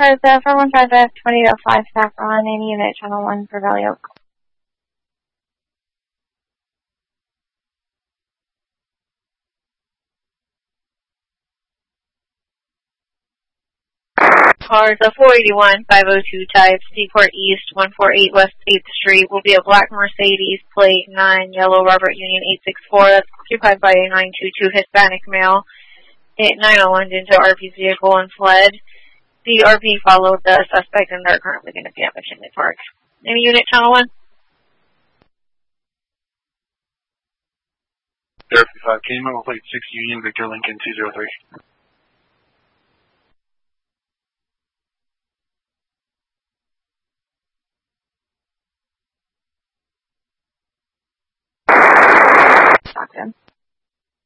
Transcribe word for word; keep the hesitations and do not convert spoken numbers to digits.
for the four one five F twenty oh five Saffron in unit channel one for Valley Oak. Cars a four eighty-one five oh two type, Seaport East, one forty-eight West eighth Street, will be a black Mercedes, plate nine, yellow Robert Union eight six four, that's occupied by a nine two two Hispanic male. nine oh one into R P's vehicle and fled. The R P followed the suspect and they're currently going to be at McKinley Park. Any unit, channel one? Verify five, Kima, will plate six Union, Victor Lincoln two zero three.